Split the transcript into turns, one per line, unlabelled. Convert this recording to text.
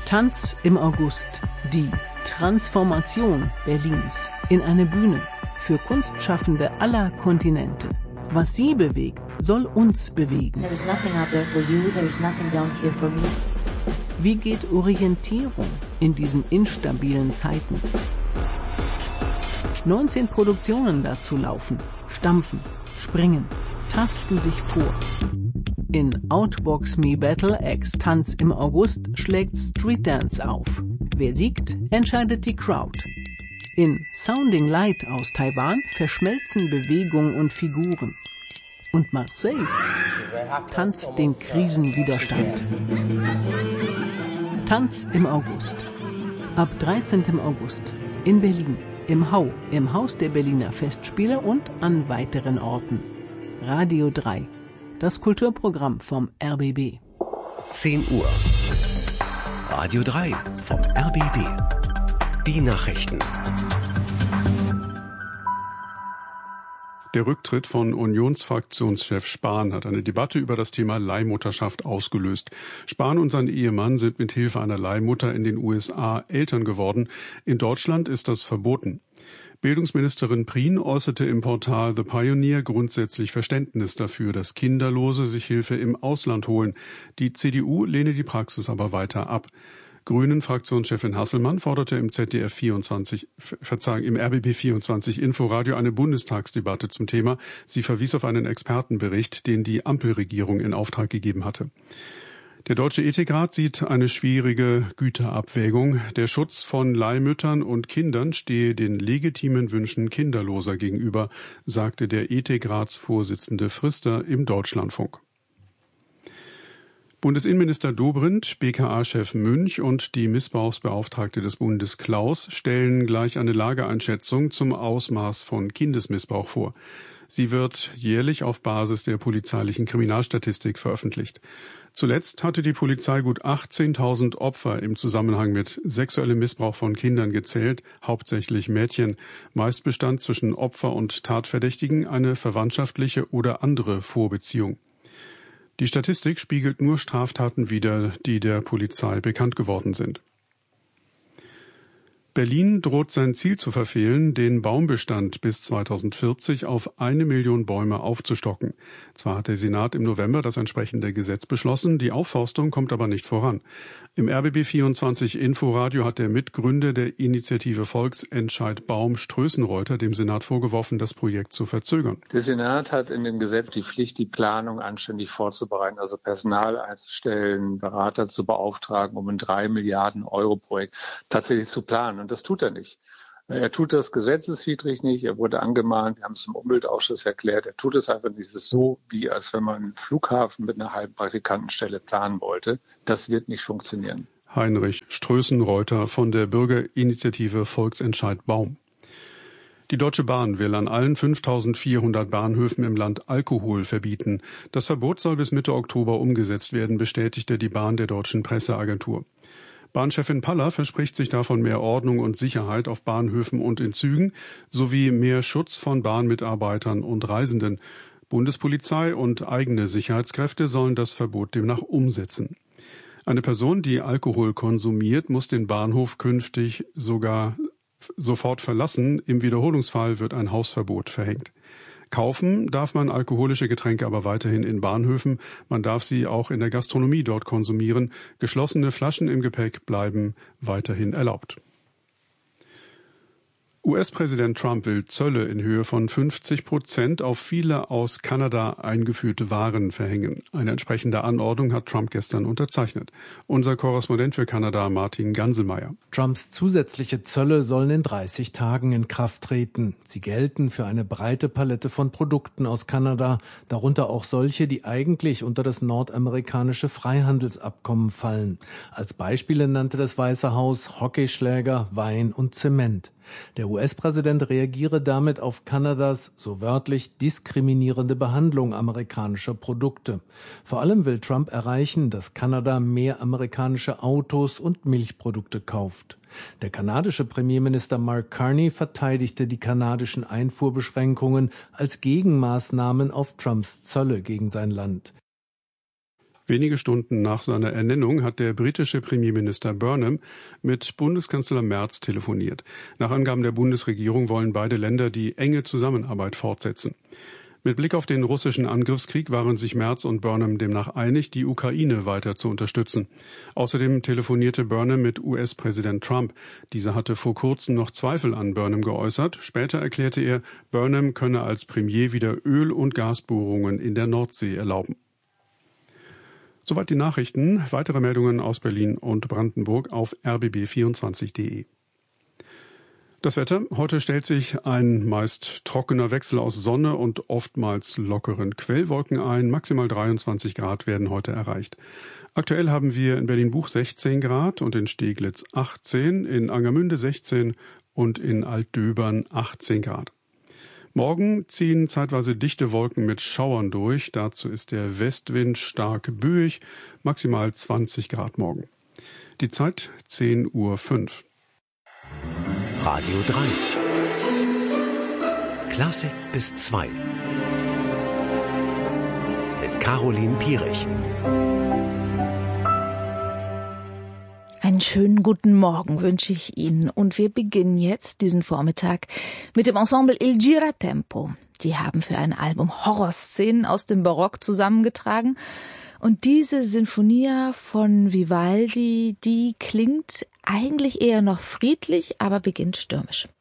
Tanz im August. Die Transformation Berlins in eine Bühne für Kunstschaffende aller Kontinente. Was sie bewegt, soll uns bewegen.
There is nothing out there for you, there is nothing down here for me.
Wie geht Orientierung in diesen instabilen Zeiten? 19 Produktionen dazu laufen, stampfen, springen, tasten sich vor. In Outbox Me Battle X Tanz im August schlägt Street Dance auf. Wer siegt, entscheidet die Crowd. In Sounding Light aus Taiwan verschmelzen Bewegung und Figuren. Und Marseille tanzt den Krisenwiderstand. Tanz im August. Ab 13. August in Berlin, im Hau, im Haus der Berliner Festspiele und an weiteren Orten. Radio 3, das Kulturprogramm vom RBB.
10 Uhr. Radio 3 vom RBB. Die Nachrichten.
Der Rücktritt von Unionsfraktionschef Spahn hat eine Debatte über das Thema Leihmutterschaft ausgelöst. Spahn und sein Ehemann sind mit Hilfe einer Leihmutter in den USA Eltern geworden. In Deutschland ist das verboten. Bildungsministerin Prien äußerte im Portal The Pioneer grundsätzlich Verständnis dafür, dass Kinderlose sich Hilfe im Ausland holen. Die CDU lehne die Praxis aber weiter ab. Grünen-Fraktionschefin Hasselmann forderte im im RBB 24 Inforadio eine Bundestagsdebatte zum Thema. Sie verwies auf einen Expertenbericht, den die Ampelregierung in Auftrag gegeben hatte. Der Deutsche Ethikrat sieht eine schwierige Güterabwägung. Der Schutz von Leihmüttern und Kindern stehe den legitimen Wünschen Kinderloser gegenüber, sagte der Ethikratsvorsitzende Frister im Deutschlandfunk. Bundesinnenminister Dobrindt, BKA-Chef Münch und die Missbrauchsbeauftragte des Bundes Klaus stellen gleich eine Lageeinschätzung zum Ausmaß von Kindesmissbrauch vor. Sie wird jährlich auf Basis der polizeilichen Kriminalstatistik veröffentlicht. Zuletzt hatte die Polizei gut 18.000 Opfer im Zusammenhang mit sexuellem Missbrauch von Kindern gezählt, hauptsächlich Mädchen. Meist bestand zwischen Opfer und Tatverdächtigen eine verwandtschaftliche oder andere Vorbeziehung. Die Statistik spiegelt nur Straftaten wider, die der Polizei bekannt geworden sind. Berlin droht sein Ziel zu verfehlen, den Baumbestand bis 2040 auf 1 Million Bäume aufzustocken. Zwar hat der Senat im November das entsprechende Gesetz beschlossen, die Aufforstung kommt aber nicht voran. Im RBB 24 Inforadio hat der Mitgründer der Initiative Volksentscheid Baum Strößenreuter dem Senat vorgeworfen, das Projekt zu verzögern.
Der Senat hat in dem Gesetz die Pflicht, die Planung anständig vorzubereiten, also Personal einzustellen, Berater zu beauftragen, um ein 3 Milliarden Euro Projekt tatsächlich zu planen. Und das tut er nicht. Er tut das gesetzeswidrig nicht. Er wurde angemahnt. Wir haben es im Umweltausschuss erklärt. Er tut es einfach nicht. Es ist so, wie als wenn man einen Flughafen mit einer halben Praktikantenstelle planen wollte. Das wird nicht funktionieren.
Heinrich Strößenreuter von der Bürgerinitiative Volksentscheid Baum. Die Deutsche Bahn will an allen 5.400 Bahnhöfen im Land Alkohol verbieten. Das Verbot soll bis Mitte Oktober umgesetzt werden, bestätigte die Bahn der deutschen Presseagentur. Bahnchefin Paller verspricht sich davon mehr Ordnung und Sicherheit auf Bahnhöfen und in Zügen sowie mehr Schutz von Bahnmitarbeitern und Reisenden. Bundespolizei und eigene Sicherheitskräfte sollen das Verbot demnach umsetzen. Eine Person, die Alkohol konsumiert, muss den Bahnhof künftig sogar sofort verlassen. Im Wiederholungsfall wird ein Hausverbot verhängt. Kaufen darf man alkoholische Getränke aber weiterhin in Bahnhöfen. Man darf sie auch in der Gastronomie dort konsumieren. Geschlossene Flaschen im Gepäck bleiben weiterhin erlaubt. US-Präsident Trump will Zölle in Höhe von 50% auf viele aus Kanada eingeführte Waren verhängen. Eine entsprechende Anordnung hat Trump gestern unterzeichnet. Unser Korrespondent für Kanada, Martin Ganselmeier.
Trumps zusätzliche Zölle sollen in 30 Tagen in Kraft treten. Sie gelten für eine breite Palette von Produkten aus Kanada, darunter auch solche, die eigentlich unter das nordamerikanische Freihandelsabkommen fallen. Als Beispiele nannte das Weiße Haus Hockeyschläger, Wein und Zement. Der US-Präsident reagiere damit auf Kanadas, so wörtlich, diskriminierende Behandlung amerikanischer Produkte. Vor allem will Trump erreichen, dass Kanada mehr amerikanische Autos und Milchprodukte kauft. Der kanadische Premierminister Mark Carney verteidigte die kanadischen Einfuhrbeschränkungen als Gegenmaßnahmen auf Trumps Zölle gegen sein Land.
Wenige Stunden nach seiner Ernennung hat der britische Premierminister Burnham mit Bundeskanzler Merz telefoniert. Nach Angaben der Bundesregierung wollen beide Länder die enge Zusammenarbeit fortsetzen. Mit Blick auf den russischen Angriffskrieg waren sich Merz und Burnham demnach einig, die Ukraine weiter zu unterstützen. Außerdem telefonierte Burnham mit US-Präsident Trump. Dieser hatte vor kurzem noch Zweifel an Burnham geäußert. Später erklärte er, Burnham könne als Premier wieder Öl- und Gasbohrungen in der Nordsee erlauben. Soweit die Nachrichten. Weitere Meldungen aus Berlin und Brandenburg auf rbb24.de. Das Wetter. Heute stellt sich ein meist trockener Wechsel aus Sonne und oftmals lockeren Quellwolken ein. Maximal 23 Grad werden heute erreicht. Aktuell haben wir in Berlin-Buch 16 Grad und in Steglitz 18, in Angermünde 16 und in Altdöbern 18 Grad. Morgen ziehen zeitweise dichte Wolken mit Schauern durch. Dazu ist der Westwind stark böig, maximal 20 Grad morgen. Die Zeit 10:05 Uhr.
Radio 3. Klassik bis 2. Mit Caroline Pierich.
Einen schönen guten Morgen wünsche ich Ihnen und wir beginnen jetzt diesen Vormittag mit dem Ensemble Il Giratempo. Die haben für ein Album Horrorszenen aus dem Barock zusammengetragen und diese Sinfonia von Vivaldi, die klingt eigentlich eher noch friedlich, aber beginnt stürmisch.